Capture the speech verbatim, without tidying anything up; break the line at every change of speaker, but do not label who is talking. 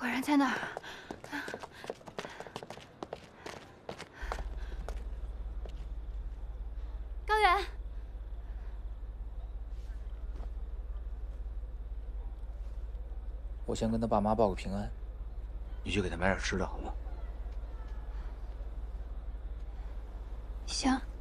果然在那儿。高原，
我先跟他爸妈报个平安。
你去给他买点吃的好吗？
行。